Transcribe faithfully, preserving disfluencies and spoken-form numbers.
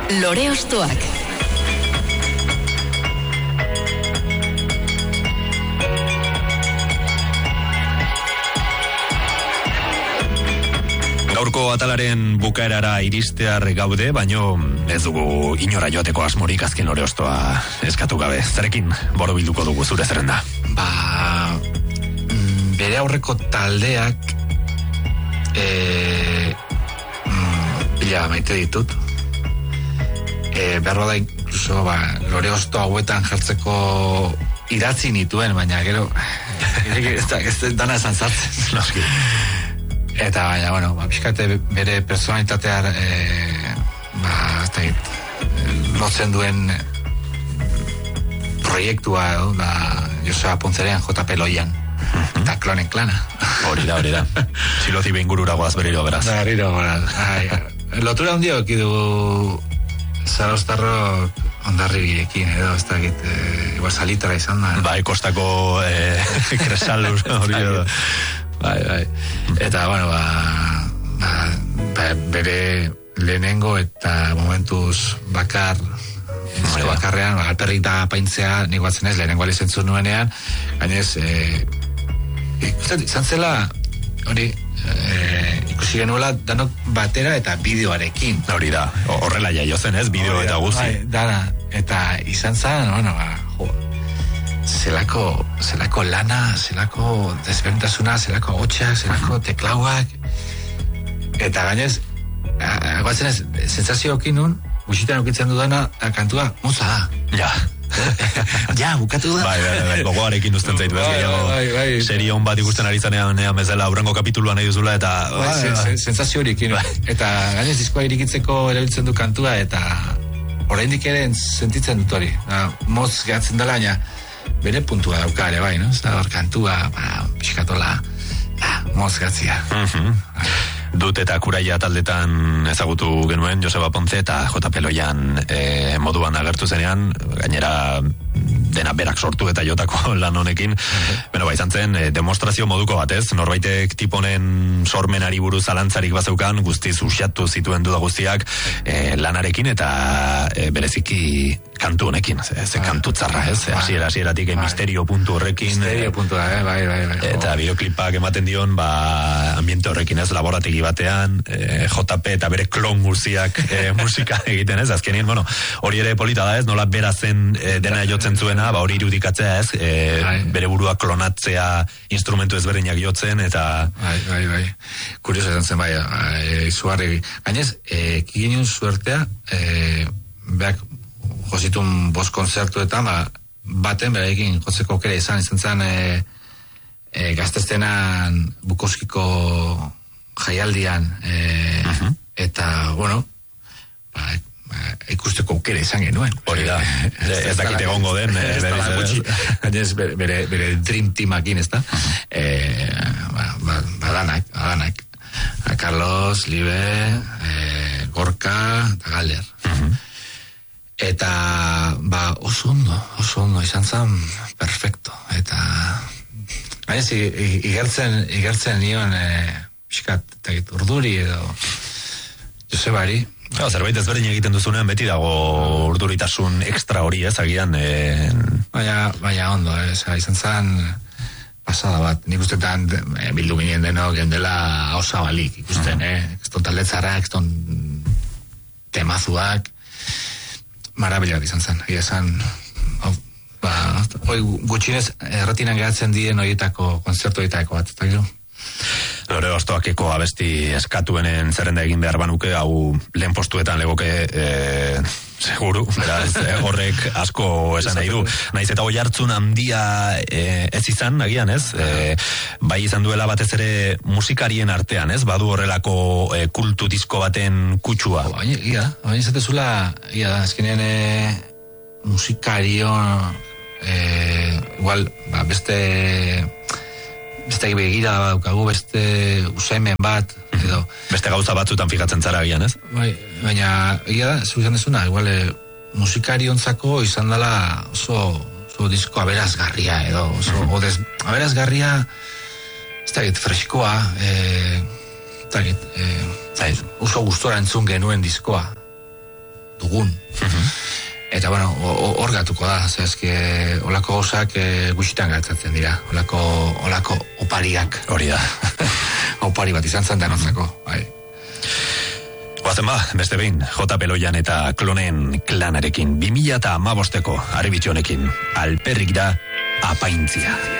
Lore Ostoak. Gaurko atalaren bukaerara iristear gaude, baino ez dugu inora joateko asmorik azken Lore Ostoa eskatu gabe. Zarekin borobilduko dugu zure zerrenda? Ba, bere aurreko taldeak e, pila maite ditut. E, behar bada inkluso ba, Lore Ostoa hauetan jartzeko idatzi nituen, baina gero ez da, ez dana esan zartzen. Eta baina, bueno, ba, pixkate bere personalitatea e, ba, ez da, lotzen duen proiektua, edo, da, Joseba Poncerean, J P Loian, uh-huh. eta Klonen Klana. Hori da, hori da. Txilozi behingurura goaz berriro, beraz. Da, berriro, beraz. Lotura handio ekidu Zarostarro ondarribirekin, edo, ez da, git, e, igual salitara izan da. Bai, kostako e, kresalur, hori da. Bai, bai. Eta, bueno, ba, ba, ba, bere lehenengo eta momentuz bakar, esko bakarrean, ba, alperrik da paintzea, nik batzen ez, lehenengo alizentzu nuenean, gainez, e, ikusten, izan zela, hori, e, ikusi genuela danok batera eta bideoarekin. Hori da, horrela jaio zen ez, bideo eta guzi. Bai, dana, eta izan zen, bueno, ba, jo, zelako, zelako lana, zelako desberdintasuna, zelako hotxa, zelako teklauak, eta gainez, guatzen ez, sensazioekin nun, gutxitan ukitzen dudana, kantua, muza da. Ja. Ja, bukatu da. Bai, bai, bai, gogoarekin duzten zaitu, ez gehiago. Bai, bai. Serie hon bat ikusten ari zanean, bezala, aurrengo kapituluan nahi duzula, eta... Bai, bai, sensazio horiekin. Eta gainez, diskoa irikitzeko erabiltzen du kantua, eta oraindik ere sentitzen dut hori. Moz gehatzen dela, baina bere puntua daukare, bai, no? Zda hor kantua, ba, pixkatola, ah, mozgatzia. Uh-huh. Dut eta Kuraia taldetan ezagutu genuen Joseba Ponce eta J P Loian e, moduan agertu zenean, gainera dena berak sortu eta jotako lan honekin, uh-huh. Beno, ba, izan zen, e, demonstrazio moduko batez, norbaitek tiponen sormenari buruz alantzarik bazeukan, guztiz usiatu zituen duda guztiak e, lanarekin eta e, bereziki kantu honekin, ze, ze kantu tzarra, ez? Hasiera hasieratik misterio puntu horrekin. Misterio puntu da, eh? bai, bai, bai. Eta bideoklipak ematen dion, ba, ambiente horrekin, ez, laborategi batean, e, J P eta bere klon guztiak e, musika egiten, ez? Azkenien, bueno, hori ere polita da, ez? Nola bera zen e, dena jotzen zuena, ba, hori irudikatzea, ez? E, bere burua klonatzea instrumentu ezberdinak jotzen, eta... Bai, bai, bai. Kurioso esan zen, bai, e, izugarri. Gainez, e, kiginen suertea, e, beak jositun bost konzertuetan, ba, baten berarekin jotzeko aukera izan, izan zen e, e, gaztestenan Bukowskiko jaialdian, e, uh-huh. Eta, bueno, ba, ba, ikusteko aukera izan genuen. Hori da, ez dakite gongo den. Gainez, bere, bere, bere Dream Teamakin, ez da? Uh-huh. E, ba, ba, badanak, badanak. A Carlos, Libe, e, Gorka, eta Galder. Uh-huh. Eta, ba, oso ondo, oso ondo, izan zen perfecto. Eta, baina, igertzen, igertzen nion, e, piskat, eta urduri edo, Josebari. Ja, zerbait ezberdin egiten duzunean beti dago urduritasun ekstra hori, ez, agian. E... Baina, baina ondo, ez, izan zen pasada bat. Nik ustetan e, bildu ginen denok, gendela hausa balik, ikusten, uh-huh. eh? Ekston taldetzarrak, ekston temazuak, marabilak izan zen, egia zen, oh, ba, hoi gutxinez erratinan gehatzen dien horietako, konzertu horietako bat, eta gero? Lore Ostoakeko abesti eskatuenen zerrenda egin behar banuke, hau lehen postuetan legoke, e, seguru, beraz, e, horrek asko esan nahi du. Naiz eta hoi hartzun handia e, ez izan, agian, ez? E, bai izan duela batez ere musikarien artean, ez? Badu horrelako e, kultu disko baten kutsua. Baina, ia, baina izatezula, ia da, azkenean e, musikario, e, igual, ba, beste... beste begira daukagu, beste usaimen bat, edo... Beste gauza batzutan fijatzen zara agian, ez? Bai, baina, egia da, zu izan dezuna, igual, musikari ontzako izan dela oso, oso disko aberazgarria, edo, oso, uh-huh. odez, aberazgarria, ez da git, freskoa, e, ez da git, e, oso gustora entzun genuen diskoa. dugun. Eta, bueno, hor gatuko da, zehazke, olako gauzak e, gutxitan gertatzen dira, olako, olako opariak. Hori da. Opari bat izan zen denontzako, bai. Guazen ba, beste behin, J. Peloian eta Klonen klanarekin, bi mila hamabosteko harribitxonekin, alperrik da apaintzia.